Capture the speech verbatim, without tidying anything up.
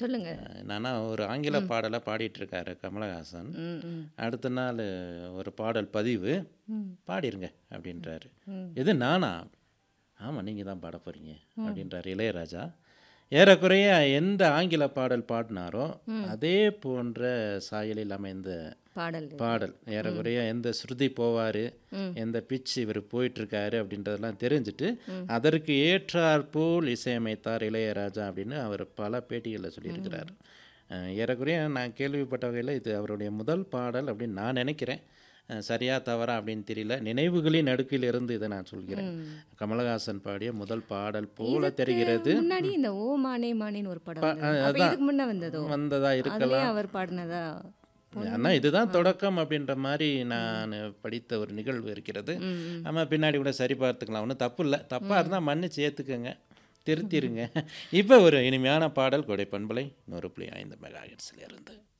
சொல்லுங்க. என்னன்னா ஒரு ஆங்கில ம். பாடலை பாடிட்டு இருக்காரு கமலஹாசன். ம், ம், அடுத்த நாள் ஒரு பாடல் பதிவு ம், பாடிருங்க ம், அப்படின்றாரு. ம், எது நானா? ஆமாம் நீங்கள் தான் பாட போகிறீங்க ம், அப்படின்றார் இளையராஜா. ஏறக்குறைய எந்த ஆங்கில பாடல் பாடினாரோ ம். அதே போன்ற சாயலில் அமைந்த பாடல் இது. பாடல். ம், ஏறக்குறைய எந்த ஸ்ருதி போவார், ம், எந்த பிட்ச் இவர் போயிட்டுருக்காரு அப்படின்றதெல்லாம் தெரிஞ்சுட்டு ம், அதற்கு ஏற்றாற்போல் இசையமைத்தார் இளையராஜா அப்படின்னு அவர் பல பேட்டிகளில் சொல்லியிருக்கிறார். ம். அஹ் ஏறக்குறைய நான் கேள்விப்பட்ட வகையில் இது அவருடைய முதல் பாடல் அப்படின்னு நான் நினைக்கிறேன். அஹ் சரியா தவறா அப்படின்னு தெரியல. நினைவுகளின் நடுக்கில் இருந்து இதை நான் சொல்கிறேன். ம். கமலஹாசன் பாடிய முதல் பாடல் போல இதுக்கு தெரிகிறது. முன்னாடி இந்த ஓ மானே மானேன்னு ஒரு படம் ப- வந்தது. அஹ் அப்ப அதான் இதுக்கு முன்ன வந்ததோ? வந்ததா அதுலயே இருக்கலாம். அவர் பாடினதா? ஆனால் இதுதான் ஆ. தொடக்கம் அப்படின்ற மாதிரி ம், நான் படித்த ஒரு நிகழ்வு இருக்கிறது. ம், ம், நம்ம பின்னாடி கூட சரி பார்த்துக்கலாம், ஒன்றும் தப்பு இல்லை. தப்பாக ம். இருந்தால் மன்னிச்சு ஏற்றுக்கங்க, திருத்திருங்க. இப்போ ஒரு இனிமையான பாடல் கொடை பண்பலை நூறு புள்ளி ஐந்து மெகா ஹெர்ட்ஸில் இருந்து